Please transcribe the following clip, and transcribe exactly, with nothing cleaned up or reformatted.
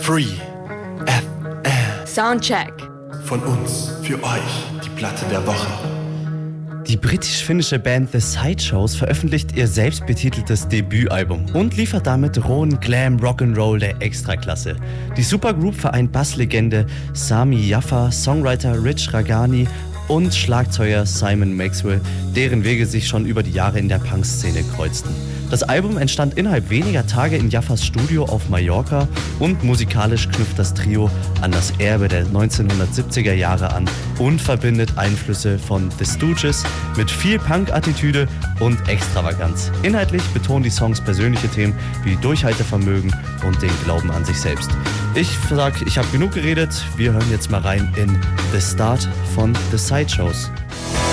Free F M. Soundcheck. Von uns, für euch, die Platte der Woche. Die britisch-finnische Band The Sideshows veröffentlicht ihr selbstbetiteltes Debütalbum und liefert damit rohen Glam Rock'n'Roll der Extraklasse. Die Supergroup vereint Basslegende Sami Jaffa, Songwriter Rich Ragani und Schlagzeuger Simon Maxwell, deren Wege sich schon über die Jahre in der Punk-Szene kreuzten. Das Album entstand innerhalb weniger Tage in Jaffas Studio auf Mallorca und musikalisch knüpft das Trio an das Erbe der neunzehnhundertsiebziger Jahre an und verbindet Einflüsse von The Stooges mit viel Punk-Attitüde und Extravaganz. Inhaltlich betonen die Songs persönliche Themen wie Durchhaltevermögen und den Glauben an sich selbst. Ich sag, ich habe genug geredet, wir hören jetzt mal rein in The Start von The Sideshows.